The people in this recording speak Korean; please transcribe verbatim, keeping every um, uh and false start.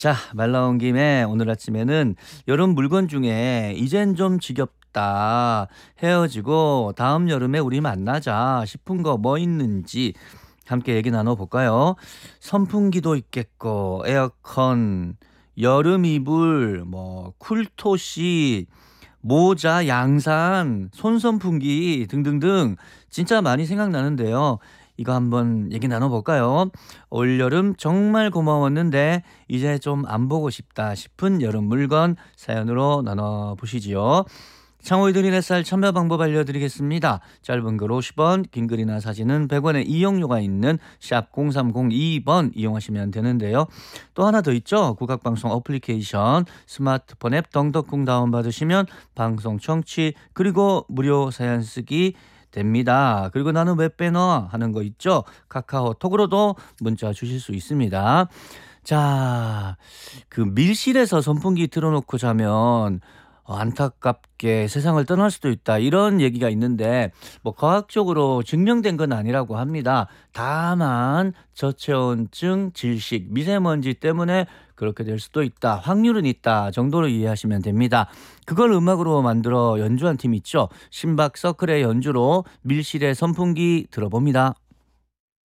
자, 말 나온 김에 오늘 아침에는 여름 물건 중에 이젠 좀 지겹다, 헤어지고 다음 여름에 우리 만나자 싶은 거 뭐 있는지 함께 얘기 나눠볼까요? 선풍기도 있겠고, 에어컨, 여름 이불, 뭐 쿨토시, 모자, 양산, 손선풍기 등등등 진짜 많이 생각나는데요. 이거 한번 얘기 나눠볼까요? 올여름 정말 고마웠는데 이제 좀 안 보고 싶다 싶은 여름 물건 사연으로 나눠보시지요. 창호이 드린 햇살 참여 방법 알려드리겠습니다. 짧은 글 오십 원, 긴 글이나 사진은 백 원의 이용료가 있는 샵 공삼공이 번 이용하시면 되는데요. 또 하나 더 있죠. 국악방송 어플리케이션 스마트폰 앱 덩덕궁 다운받으시면 방송 청취 그리고 무료 사연 쓰기 됩니다. 그리고 나는 왜 빼놔 하는 거 있죠. 카카오톡으로도 문자 주실 수 있습니다. 자, 그 밀실에서 선풍기 틀어놓고 자면 어, 안타깝게 세상을 떠날 수도 있다. 이런 얘기가 있는데 뭐 과학적으로 증명된 건 아니라고 합니다. 다만 저체온증, 질식, 미세먼지 때문에 그렇게 될 수도 있다. 확률은 있다 정도로 이해하시면 됩니다. 그걸 음악으로 만들어 연주한 팀 있죠. 심박 서클의 연주로 밀실의 선풍기 들어봅니다.